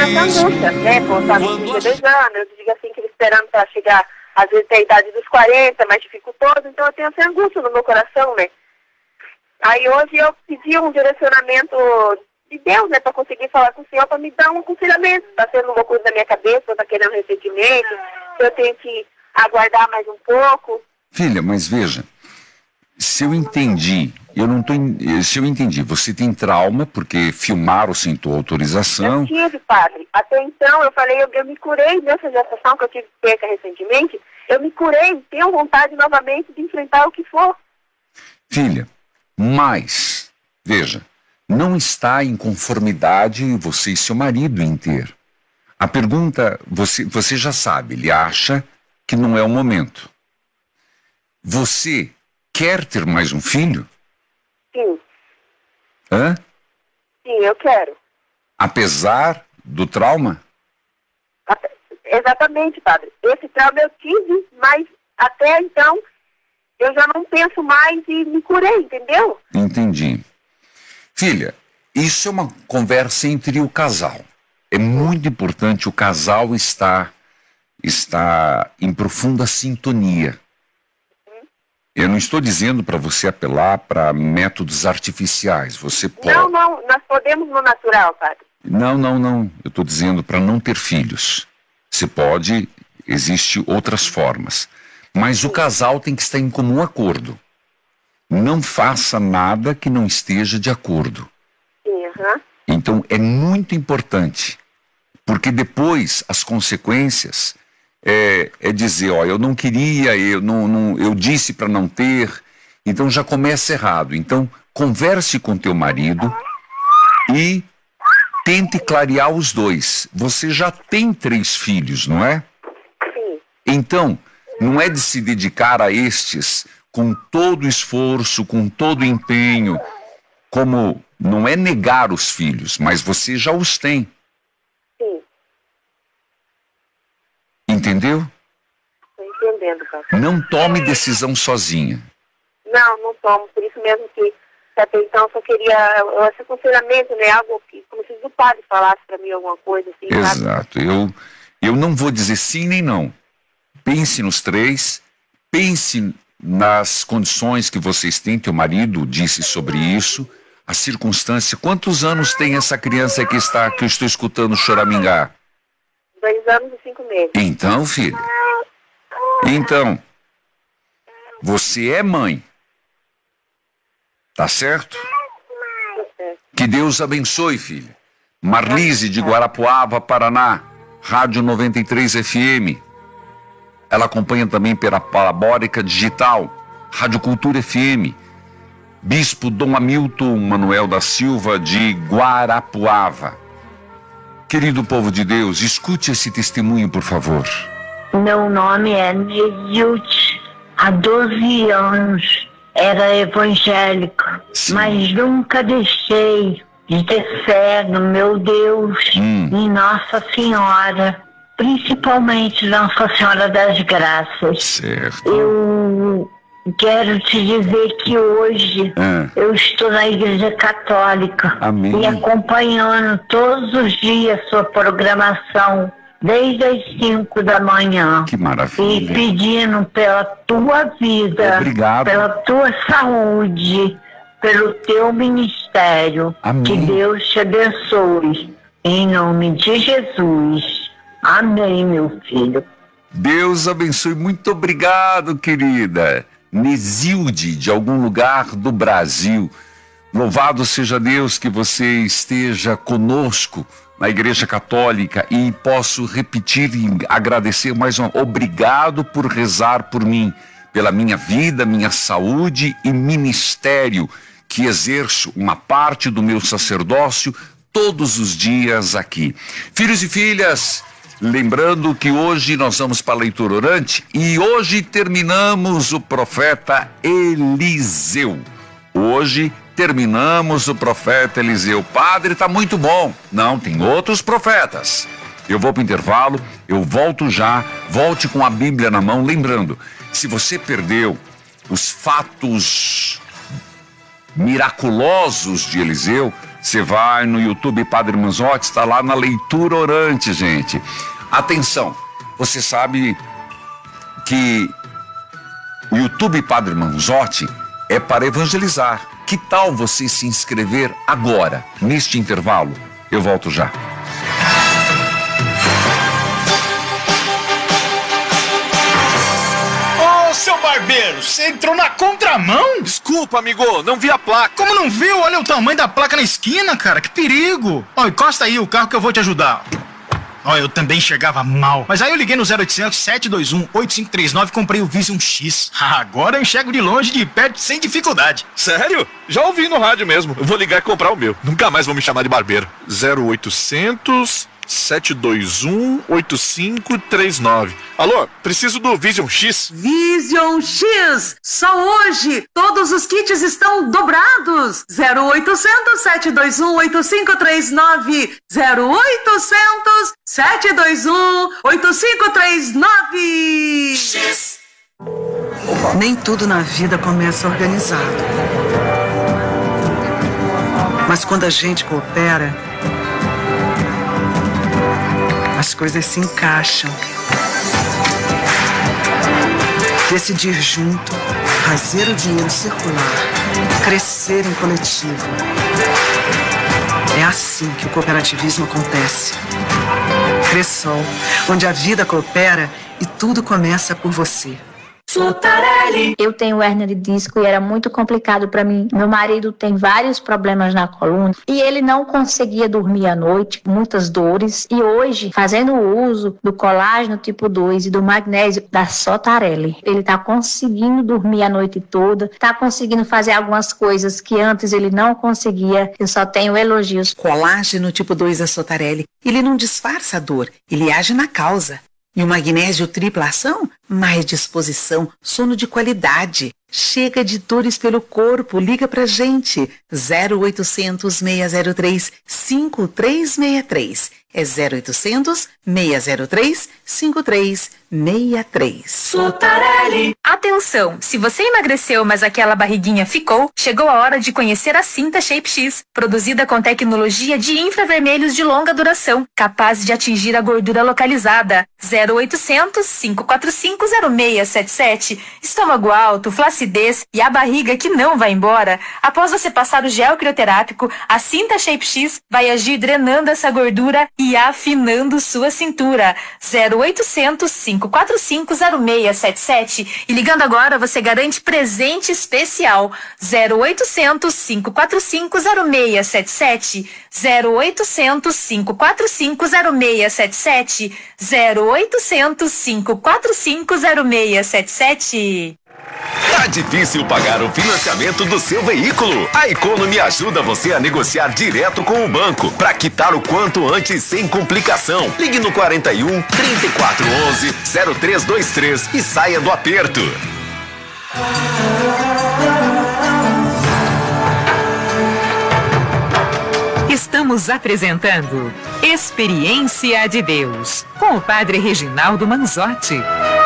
essa angústia, né? Pô, tá com 22 anos, eu digo assim, que ele esperando para chegar, às vezes, até a idade dos 40, mais dificultoso, então eu tenho essa angústia no meu coração, né? Aí hoje eu pedi um direcionamento de Deus, né, para conseguir falar com o Senhor, para me dar um aconselhamento. Está sendo uma coisa na minha cabeça, está querendo arrependimento, eu tenho que aguardar mais um pouco. Filha, mas veja, se eu entendi, se eu entendi, você tem trauma porque filmaram sem tua autorização. Eu tive, padre. Até então eu falei, eu me curei dessa gestação que eu tive perca recentemente, eu me curei, tenho vontade novamente de enfrentar o que for. Filha, mas, veja, não está em conformidade você e seu marido em ter. A pergunta, você já sabe, ele acha que não é o momento. Você quer ter mais um filho? Sim. Hã? Sim, eu quero. Apesar do trauma? Exatamente, padre. Esse trauma eu tive, mas até então eu já não penso mais e me curei, entendeu? Entendi. Filha, isso é uma conversa entre o casal. É muito importante o casal estar em profunda sintonia. Eu não estou dizendo para você apelar para métodos artificiais. Você pode... Não, nós podemos no natural, padre. Não. Eu estou dizendo para não ter filhos. Você pode, existem outras formas. Mas o casal tem que estar em comum acordo. Não faça nada que não esteja de acordo. Sim, Então é muito importante, porque depois as consequências é dizer, ó, eu não queria, eu disse para não ter, então já começa errado. Então converse com teu marido e tente clarear os dois. Você já tem 3 filhos, não é? Sim. Então, não é de se dedicar a estes com todo esforço, com todo empenho, como não é negar os filhos, mas você já os tem. Sim. Entendeu? Estou entendendo, padre. Não tome decisão sozinha. Não tomo. Por isso mesmo que até então só queria esse aconselhamento, né? Algo que, como se o padre falasse para mim alguma coisa assim. Exato. Eu não vou dizer sim nem não. Pense nos 3, pense nas condições que vocês têm, teu marido disse sobre isso, a circunstância. Quantos anos tem essa criança que eu estou escutando choramingar? 2 anos e 5 meses. Então, filha, então, você é mãe, tá certo? Que Deus abençoe, filha. Marlise de Guarapuava, Paraná, Rádio 93 FM. Ela acompanha também pela Parabólica Digital, Rádio Cultura FM. Bispo Dom Hamilton Manuel da Silva de Guarapuava. Querido povo de Deus, escute esse testemunho, por favor. Meu nome é Nezilte. Há 12 anos era evangélico, mas nunca deixei de ter fé no meu Deus, em Nossa Senhora, principalmente Nossa Senhora das Graças. Certo. Eu quero te dizer que hoje eu estou na Igreja Católica. Amém. E acompanhando todos os dias sua programação, desde as 5 da manhã. Que maravilha. E pedindo pela tua vida, obrigado, pela tua saúde, pelo teu ministério. Amém. Que Deus te abençoe. Em nome de Jesus. Amém, meu filho. Deus abençoe. Muito obrigado, querida. Nesilde, de algum lugar do Brasil. Louvado seja Deus que você esteja conosco na Igreja Católica, e posso repetir e agradecer mais uma. Obrigado por rezar por mim, pela minha vida, minha saúde e ministério, que exerço uma parte do meu sacerdócio todos os dias aqui. Filhos e filhas, lembrando que hoje nós vamos para a leitura orante e hoje terminamos o profeta Eliseu. Hoje terminamos o profeta Eliseu. Padre, tá muito bom. Não, tem outros profetas. Eu vou para o intervalo, eu volto já, volte com a Bíblia na mão. Lembrando, se você perdeu os fatos miraculosos de Eliseu, Você vai no YouTube Padre Manzotti, está lá na leitura orante, gente. Atenção, você sabe que o YouTube Padre Manzotti é para evangelizar. Que tal você se inscrever agora, neste intervalo? Eu volto já. Seu barbeiro, você entrou na contramão? Desculpa, amigo, não vi a placa. Como não viu? Olha o tamanho da placa na esquina, cara, que perigo. Ó, encosta aí o carro que eu vou te ajudar. Ó, eu também enxergava mal. Mas aí eu liguei no 0800 721 8539 e comprei o Vision X. Agora eu enxergo de longe, de perto, sem dificuldade. Sério? Já ouvi no rádio mesmo. Eu vou ligar e comprar o meu. Nunca mais vou me chamar de barbeiro. 0800 721 8539. Alô, preciso do Vision X. Vision X! Só hoje! Todos os kits estão dobrados! 0800 721 8539. 0800 721 8539. X! Nem tudo na vida começa organizado. Mas quando a gente coopera, as coisas se encaixam. Decidir junto, fazer o dinheiro circular, crescer em coletivo. É assim que o cooperativismo acontece. Cressol, onde a vida coopera e tudo começa por você. Sotarelli. Eu tenho hérnia de disco e era muito complicado para mim. Meu marido tem vários problemas na coluna e ele não conseguia dormir à noite, muitas dores. E hoje, fazendo o uso do colágeno tipo 2 e do magnésio da Sotarelli, ele tá conseguindo dormir a noite toda, tá conseguindo fazer algumas coisas que antes ele não conseguia. Eu só tenho elogios. Colágeno tipo 2 da Sotarelli, ele não disfarça a dor, ele age na causa. E o magnésio tripla ação? Mais disposição, sono de qualidade. Chega de dores pelo corpo, liga pra gente. 0800 603 5363. É 0800 603 5363. Sotarelli. Atenção, se você emagreceu, mas aquela barriguinha ficou, chegou a hora de conhecer a Cinta Shape X, produzida com tecnologia de infravermelhos de longa duração, capaz de atingir a gordura localizada. 0800 545 0677. Estômago alto, flacidez e a barriga que não vai embora. Após você passar o gel crioterápico, a Cinta Shape X vai agir drenando essa gordura e afinando sua cintura. 0800 545 0677. E ligando agora você garante presente especial. 0800 545 0677. 0800 545 0677. 0800 545 0677. Tá difícil pagar o financiamento do seu veículo? A Economy ajuda você a negociar direto com o banco para quitar o quanto antes sem complicação. Ligue no 41 3411 0323 e saia do aperto. Estamos apresentando Experiência de Deus com o Padre Reginaldo Manzotti.